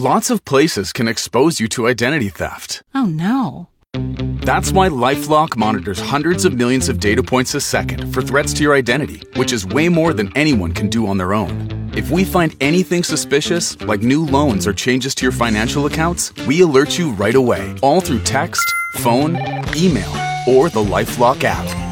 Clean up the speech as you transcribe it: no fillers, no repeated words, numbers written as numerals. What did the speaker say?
Lots of places can expose you to identity theft. Oh, no. That's why LifeLock monitors hundreds of millions of data points a second for threats to your identity, which is way more than anyone can do on their own. If we find anything suspicious, like new loans or changes to your financial accounts, we alert you right away, all through text, phone, email, or the LifeLock app.